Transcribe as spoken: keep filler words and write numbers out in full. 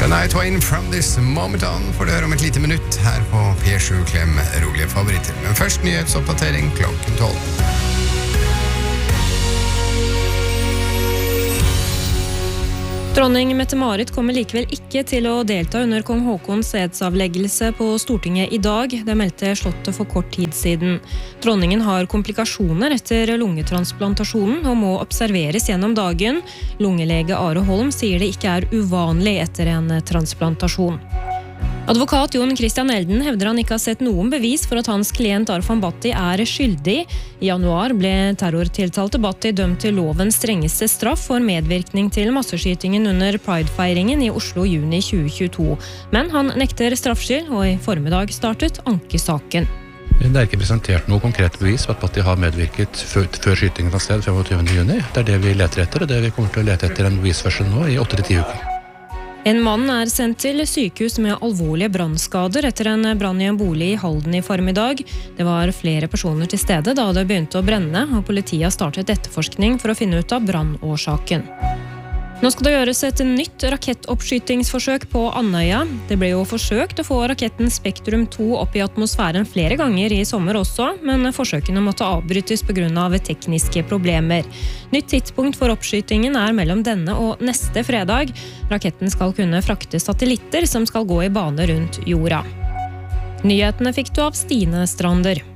Shania Twain from this moment on får du høre om et lite minutt her på P sju Klem rolige favoritter. Men først nyhetsoppdatering klokken tolv. Dronning Mette-Marit kommer likevel ikke til å delta under kong Håkons edsavleggelse på Stortinget i dag. Det meldte Slottet for kort tid siden. Dronningen har komplikasjoner etter lungetransplantasjonen og må observeres gjennom dagen. Lungelege Are Holm sier det ikke er uvanlig etter en transplantasjon. Advokat Jon Christian Elden hevder han ikke har sett noen bevis for at hans klient Arfan Bhatti er skyldig. I januar ble terrortiltalte Bhatti dømt til lovens strengeste straff for medvirkning til masseskytingen under Pride-feiringen i Oslo juni tjue tjueto. Men han nekter straffskyld, og i formiddag startet ankesaken. Det er ikke presentert noe konkret bevis på at Bhatti har medvirket før, før skytingen av sted femogtyvende juni. Det er det vi leter etter, og det vi kommer til å lete etter en bevisførsel nå i åtte til ti uker. En mann er sendt til sykehus med alvorlige brannskader etter en brann i en bolig i Halden i formiddag. Det var flere personer til stede da det begynte å brenne, og politiet har startet etterforskning for å finne ut av brannårsaken. Nå skal det gjøres et nytt rakettoppskytingsforsøk på Andøya. Det ble jo forsøkt å få raketten Spektrum to opp i atmosfæren flere ganger i sommer også, men forsøkene måtte avbrytes på grunn av tekniske problemer. Nytt tidspunkt for oppskytingen er mellom denne og neste fredag. Raketten skal kunne frakte satellitter som skal gå i bane rundt jorda. Nyhetene fikk du av Stine Strander.